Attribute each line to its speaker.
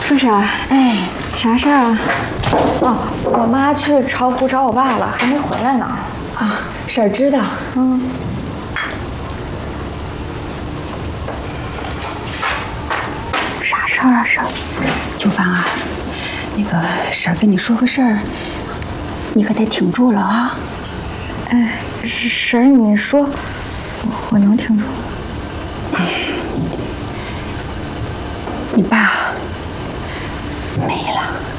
Speaker 1: 说啥？
Speaker 2: 哎，
Speaker 1: 啥事儿啊？哦，我妈去巢湖找我爸了，还没回来呢。
Speaker 2: 啊，婶儿知道。
Speaker 1: 嗯。啥事儿啊，婶儿？
Speaker 2: 秋芳啊，那个婶儿跟你说个事儿，你可得挺住了啊。
Speaker 1: 哎，婶儿，你说，我能听住。
Speaker 2: 你爸没了。